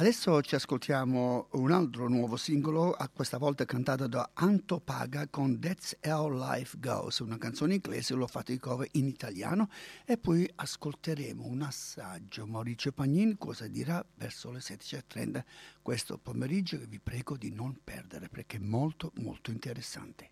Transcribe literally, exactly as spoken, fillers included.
Adesso ci ascoltiamo un altro nuovo singolo, a questa volta cantato da Anto Paga con That's How Life Goes, una canzone inglese, l'ho fatto in cover in italiano, e poi ascolteremo un assaggio. Maurizio Pagnini cosa dirà verso le sedici e trenta questo pomeriggio, che vi prego di non perdere perché è molto molto interessante.